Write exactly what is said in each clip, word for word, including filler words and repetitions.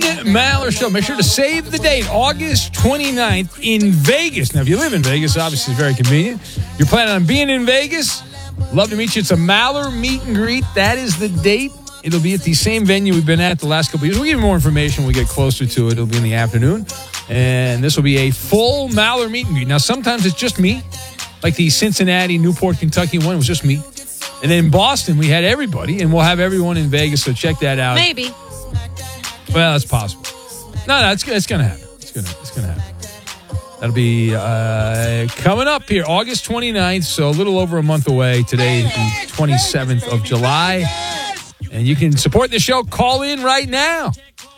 Maller Show. Make sure to save the date, August twenty-ninth in Vegas. Now, if you live in Vegas, obviously it's very convenient. You're planning on being in Vegas? Love to meet you. It's a Maller meet and greet. That is the date. It'll be at the same venue we've been at the last couple of years. We'll give you more information when we get closer to it. It'll be in the afternoon. And this will be a full Maller meet and greet. Now, sometimes it's just me. Like the Cincinnati, Newport, Kentucky one, it was just me. And then in Boston, we had everybody. And we'll have everyone in Vegas, so check that out. Maybe. Well, that's possible. No, no, it's, it's going to happen. It's going to it's gonna happen. That'll be uh, coming up here, August twenty-ninth, so a little over a month away. Today is the twenty-seventh of July. And you can support the show. Call in right now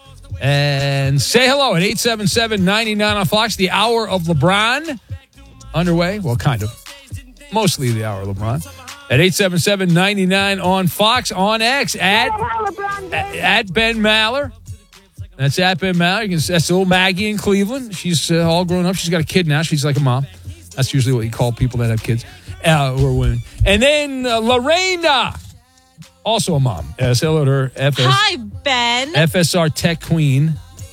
and say hello at eight seven seven, nine nine on Fox. The Hour of LeBron underway. Well, kind of. Mostly the Hour of LeBron. At eight seven seven, nine nine on Fox, on X, at, at, at Ben Maller. That's at Ben Maller. You can, that's little Maggie in Cleveland. She's uh, all grown up. She's got a kid now. She's like a mom. That's usually what you call people that have kids uh, or women. And then uh, Lorena. Also a mom. Uh, say hello to her. F S, Hi, Ben. F S R Tech Queen.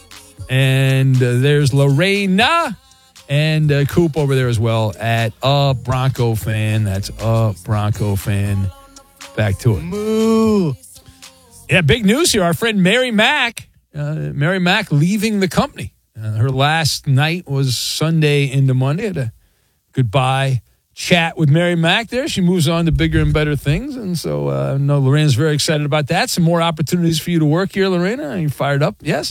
And uh, there's Lorena and uh, Coop over there as well at a Bronco fan. That's a Bronco fan. Back to it. Moo. Yeah, big news here. Our friend Mary Mack. Uh, Mary Mack leaving the company. Uh, her last night was Sunday into Monday. Had a goodbye chat with Mary Mack there. She moves on to bigger and better things. And so uh, I know Lorena's very excited about that. Some more opportunities for you to work here, Lorena. Are you fired up? Yes?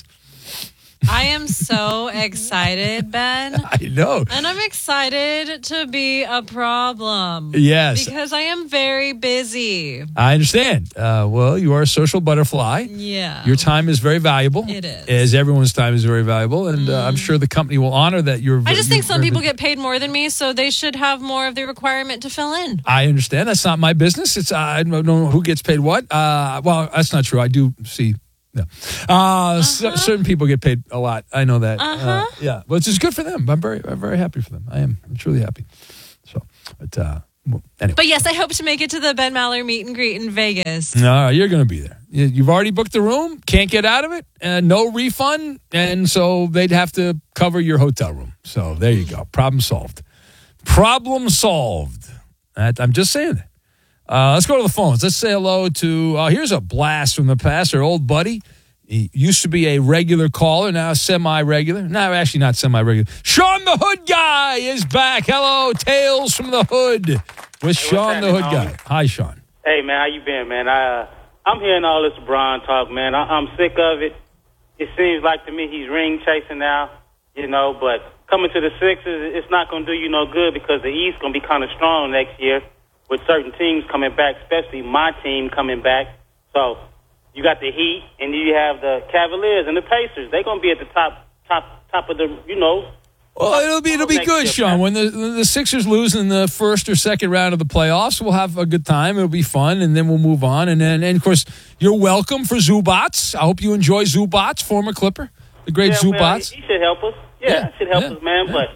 I am so excited, Ben. I know. And I'm excited to be a problem. Yes. Because I am very busy. I understand. Uh, well, you are a social butterfly. Yeah. Your time is very valuable. It is. As everyone's time is very valuable. And uh, I'm sure the company will honor that you're I just you're think some very people busy. get paid more than me, so they should have more of the requirement to fill in. I understand. That's not my business. It's uh, I don't know who gets paid what. Uh, well, that's not true. I do see. No. Uh, uh-huh. c- certain people get paid a lot. I know that. Uh-huh. Uh, yeah. But it's just good for them. I'm very, I'm very happy for them. I am. I'm truly happy. So, but uh, well, anyway. But yes, I hope to make it to the Ben Maller meet and greet in Vegas. No, you're going to be there. You- You've already booked the room. Can't get out of it. Uh, no refund. And so they'd have to cover your hotel room. So there you go. Problem solved. Problem solved. That- I'm just saying that. Uh, let's go to the phones. Let's say hello to, uh, here's a blast from the past, our old buddy. He used to be a regular caller, now semi-regular. No, actually not semi-regular. Sean the Hood Guy is back. Hello, Tales from the Hood with Hey, Sean the Hood happening, Guy. Hi, Sean. Hey, man, how you been, man? I, uh, I'm hearing all this Bron talk, man. I, I'm sick of it. It seems like to me he's ring chasing now, you know, but coming to the Sixers, it's not going to do you no good because the East going to be kind of strong next year with certain teams coming back, especially my team coming back. So you got the Heat, and you have the Cavaliers and the Pacers. They're going to be at the top, top, top of the, you know. Well, it'll be it'll be next good, year, Sean. man. When the when the Sixers lose in the first or second round of the playoffs, we'll have a good time. It'll be fun, and then we'll move on. And then, and of course, you're welcome for Zubats. I hope you enjoy Zubats, former Clipper, the great Yeah, well, Zubats. he should help us. Yeah, Yeah, he should help yeah, us, man. yeah. But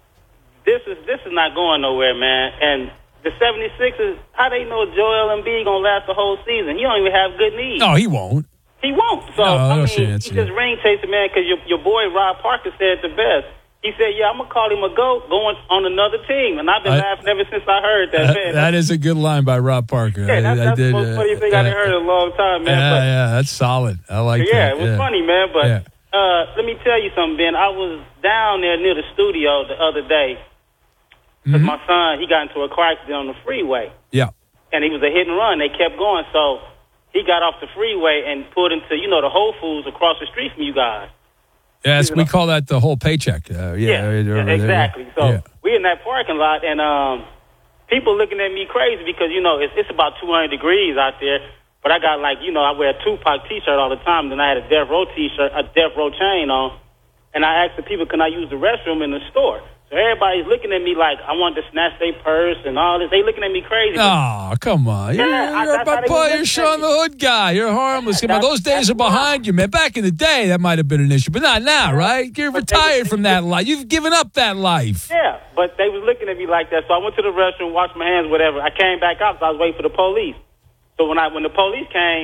this is this is not going nowhere, man. And the seventy-sixers, how they know Joel Embiid going to last the whole season? He don't even have good knees. No, he won't. He won't. So, No, I I don't mean, see it, he's see just it. ring chasing, man, because your, your boy Rob Parker said it the best. He said, yeah, I'm going to call him a GOAT going on another team. And I've been I- laughing ever since I heard that, That, man. that is a good line by Rob Parker. yeah, that's, I, I that's did, the most uh, funny thing uh, I've heard in a long time, man. Yeah, but, yeah, that's solid. I like but yeah, that. it was funny, man. But Yeah. uh, let me tell you something, Ben. I was down there near the studio the other day because Mhm. my son, he got into a car accident on the freeway. Yeah. And he was a hit and run. They kept going. So he got off the freeway and pulled into, you know, the Whole Foods across the street from you guys. Yes, we call that the whole paycheck. Uh, yeah, Yeah, right over yeah, there. exactly. So Yeah. we're in that parking lot, and um, people looking at me crazy because, you know, it's, it's about two hundred degrees out there. But I got, like, you know, I wear a Tupac T-shirt all the time. Then I had a Death Row T-shirt, a Death Row chain on. And I asked the people, can I use the restroom in the store? So everybody's looking at me like I wanted to snatch their purse and all this. They looking at me crazy. Oh, come on. You're, Yeah, I- you're, that's my how they boy, look you're at Sean me. the Hood guy. You're harmless. Come on, That's- those days that's are behind you, man. Back in the day, that might have been an issue, but not now, right? You're But they- retired from that life. You've given up that life. Yeah, but they was looking at me like that. So I went to the restroom, washed my hands, whatever. I came back out because I was waiting for the police. So when I when the police came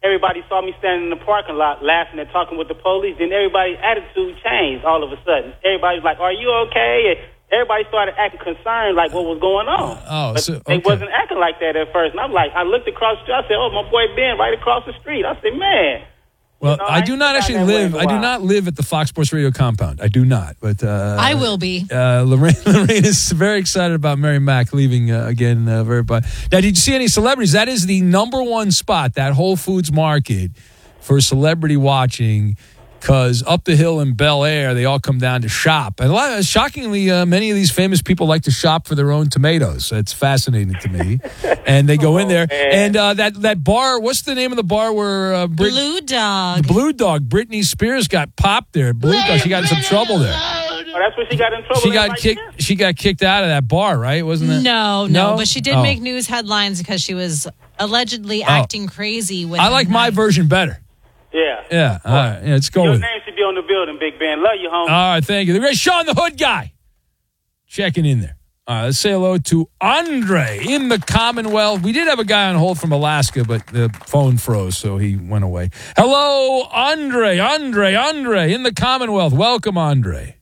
everybody saw me standing in the parking lot laughing and talking with the police. Then everybody's attitude changed all of a sudden. Everybody's like, "Are you okay?" And everybody started acting concerned, like what was going on. Oh, but so, okay. they wasn't acting like that at first. And I'm like, I looked across the street. I said, "Oh, my boy Ben, right across the street." I said, "Man." Well, You know, I do not actually live. I do not live at the Fox Sports Radio compound. I do not. But uh, I will be. Uh, Lorraine, Lorraine is very excited about Mary Mack leaving uh, again. Uh, very. Now, did you see any celebrities? That is the number one spot, that Whole Foods Market, for celebrity watching. Because up the hill in Bel Air, they all come down to shop. And a lot of, shockingly, uh, many of these famous people like to shop for their own tomatoes. It's fascinating to me. And they go in there. And uh, that, that bar, what's the name of the bar where uh, Brit- Blue Dog. The Blue Dog. Britney Spears got popped there. Blue Dog. She got in some trouble there. Oh, that's where she got in trouble. She got kicked. She got kicked out of that bar, right? Wasn't it? No, no, No? but she did Oh. make news headlines because she was allegedly acting crazy with I like my night. version better. Yeah. Yeah. All right. Yeah, let's go Your with name it. should be on the building, Big Ben. Love you, homie. All right. Thank you. The great Sean the Hood guy checking in there. All right. Let's say hello to Andre in the Commonwealth. We did have a guy on hold from Alaska, but the phone froze, so he went away. Hello, Andre. Andre. Andre in the Commonwealth. Welcome, Andre.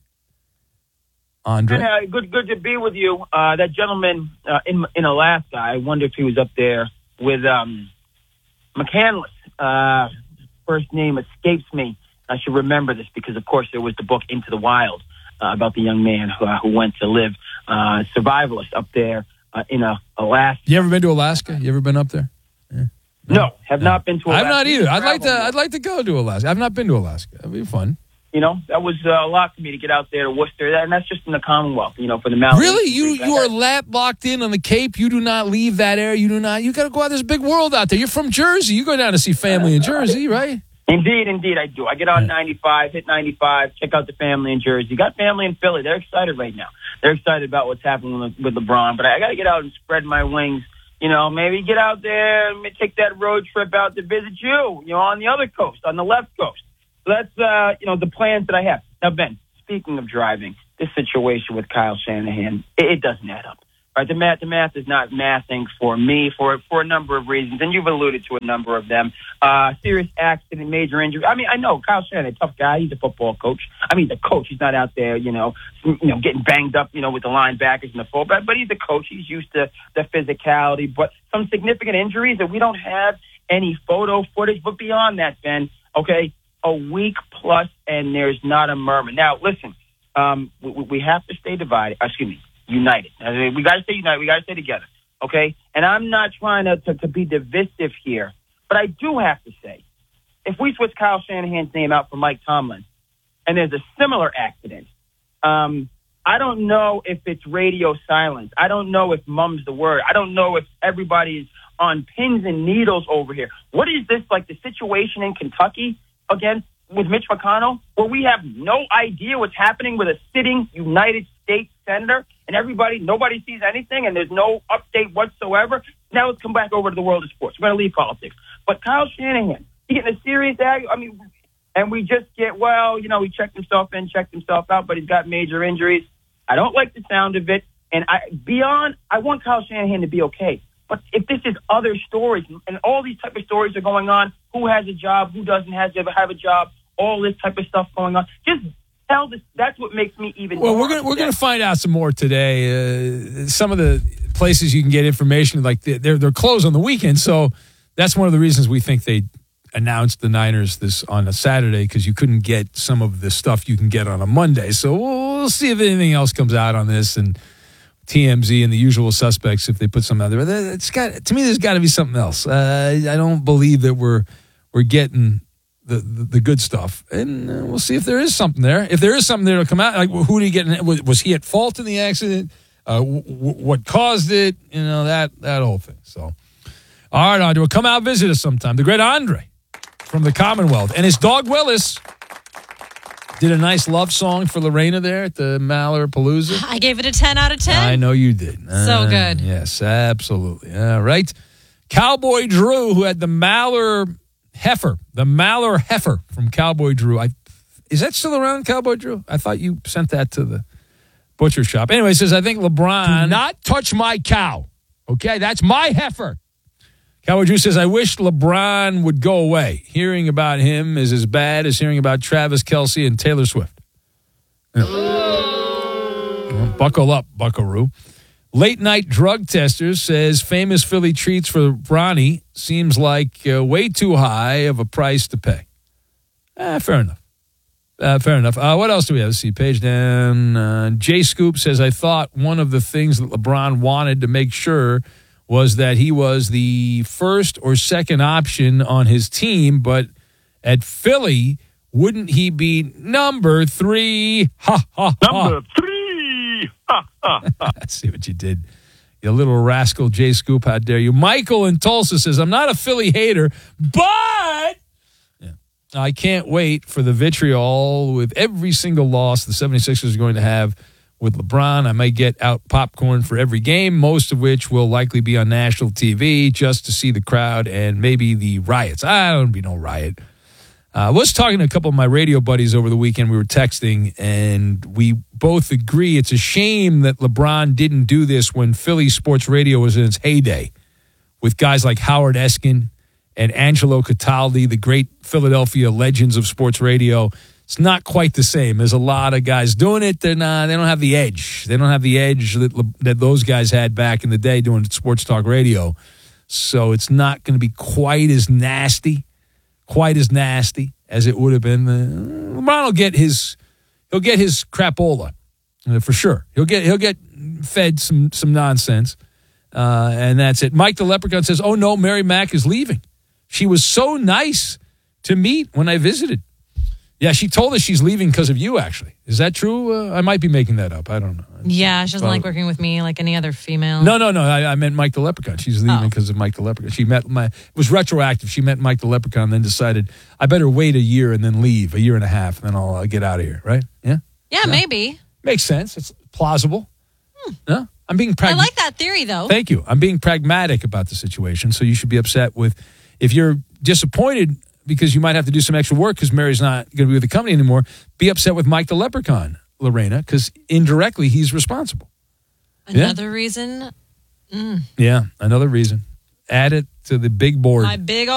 Andre. Uh, good, good to be with you. Uh, that gentleman uh, in in Alaska, I wonder if he was up there with um, McCandless. Uh, first name escapes me. I should remember this because, of course, there was the book Into the Wild uh, about the young man who, uh, who went to live uh, survivalist up there uh, in uh, Alaska. You ever been to Alaska? You ever been up there? Yeah. No, have not been to Alaska. I've not either. I'd like to. Travel. I'd like to go to Alaska. I've not been to Alaska. That'd be fun. You know, that was uh, a lot for me to get out there to Worcester, and that's just in the Commonwealth. You know, for the mountains. Really, you you are lap locked in on the Cape. You do not leave that area. You do not. You got to go out. There's a big world out there. You're from Jersey. You go down to see family in Jersey, right? Indeed, indeed, I do. I get on ninety-five, hit ninety-five, check out the family in Jersey. Got family in Philly. They're excited right now. They're excited about what's happening with, with LeBron. But I, I got to get out and spread my wings. You know, maybe get out there and take that road trip out to visit you, you know, on the other coast, on the left coast. So that's, uh, you know, the plans that I have. Now, Ben, speaking of driving, this situation with Kyle Shanahan, it, it doesn't add up. Right? The math, the math is not mathing for me for for a number of reasons, and you've alluded to a number of them. Uh, serious accident, major injury. I mean, I know Kyle Shanahan, a tough guy. He's a football coach. I mean, the coach. He's not out there, you know, you know, getting banged up, you know, with the linebackers and the fullback. But he's a coach. He's used to the physicality. But some significant injuries that we don't have any photo footage. But beyond that, Ben, okay, a week plus, and there's not a murmur. Now, listen, um, we, we have to stay divided. Excuse me. United. I mean, we got to stay united. We got to stay together. Okay? And I'm not trying to, to, to be divisive here, but I do have to say, if we switch Kyle Shanahan's name out for Mike Tomlin, and there's a similar accident, um, I don't know if it's radio silence. I don't know if mum's the word. I don't know if everybody's on pins and needles over here. What is this, like the situation in Kentucky again with Mitch McConnell, where we have no idea what's happening with a sitting United States senator, and everybody, nobody sees anything, and there's no update whatsoever. Now let's come back over to the world of sports. We're going to leave politics. But Kyle Shanahan, he getting a serious ag. I mean, and we just get, well, you know, he checked himself in, checked himself out, but he's got major injuries. I don't like the sound of it. And I beyond, I want Kyle Shanahan to be okay. But if this is other stories, and all these type of stories are going on, who has a job, who doesn't have to have a job, all this type of stuff going on, just tell this. That's what makes me even. Well, more we're gonna we're upset. gonna find out some more today. Uh, some of the places you can get information, like they're they're closed on the weekend, so that's one of the reasons we think they announced the Niners this on a Saturday, because you couldn't get some of the stuff you can get on a Monday. So we'll, we'll see if anything else comes out on this, and T M Z and the usual suspects if they put something out there. But it's got to me, there's got to be something else. Uh, I don't believe that we're we're getting the, the, the good stuff, and uh, we'll see if there is something there. If there is something there to come out, like who did he get? In, was, was he at fault in the accident? Uh, w- w- what caused it? You know, that that whole thing. So, all right, Andre, come out visit us sometime. The great Andre from the Commonwealth and his dog Willis did a nice love song for Lorena there at the Maller Palooza. I gave it a ten out of ten. I know you did. So Uh, good. Yes, absolutely. All right. Cowboy Drew, who had the Maller Heifer, the Maller Heifer from Cowboy Drew. I, is that still around, Cowboy Drew? I thought you sent that to the butcher shop. Anyway, it says, I think LeBron... Do not touch my cow. Okay, that's my heifer. Cowboy Drew says, I wish LeBron would go away. Hearing about him is as bad as hearing about Travis Kelce and Taylor Swift. Yeah. Well, buckle up, Buckaroo. Late night drug tester says famous Philly treats for Bronny seems like uh, way too high of a price to pay. Eh, fair enough. Uh, fair enough. Uh, what else do we have? Let's see. Page down. Uh, Jay Scoop says, I thought one of the things that LeBron wanted to make sure was that he was the first or second option on his team, but at Philly, wouldn't he be number three? Ha, ha, ha. Number three. Ha, ha, ha. I see what you did. You little rascal, Jay Scoop, how dare you. Michael in Tulsa says, I'm not a Philly hater, but yeah, I can't wait for the vitriol with every single loss the 76ers are going to have with LeBron. I might get out popcorn for every game, most of which will likely be on national T V just to see the crowd and maybe the riots. I don't be no riot. Uh, I was talking to a couple of my radio buddies over the weekend. We were texting, and we both agree it's a shame that LeBron didn't do this when Philly sports radio was in its heyday with guys like Howard Eskin and Angelo Cataldi, the great Philadelphia legends of sports radio. It's not quite the same. There's a lot of guys doing it. They're not, they don't have the edge. They don't have the edge that, that those guys had back in the day doing sports talk radio. So it's not going to be quite as nasty. Quite as nasty as it would have been. Uh, LeBron will get his, he'll get his crapola uh, for sure. He'll get he'll get fed some some nonsense, uh, and that's it. Mike the Leprechaun says, "Oh no, Mary Mack is leaving. She was so nice to meet when I visited." Yeah, she told us she's leaving because of you. Actually, is that true? Uh, I might be making that up. I don't know. Yeah, she doesn't Well, like working with me like any other female. No, no, no. I, I meant Mike the Leprechaun. She's leaving Oh. because of Mike the Leprechaun. She met my. It was retroactive. She met Mike the Leprechaun, then decided I better wait a year and then leave a year and a half, and then I'll uh, get out of here. Right? Yeah, Yeah, maybe. makes sense. It's plausible. Hmm. No, I'm being I pragmatic. like that theory, though. Thank you. I'm being pragmatic about the situation. So you should be upset with if you're disappointed because you might have to do some extra work because Mary's not going to be with the company anymore. Be upset with Mike the Leprechaun, Lorena, because indirectly he's responsible. Another reason, Yeah, another reason. Add it to the big board. my big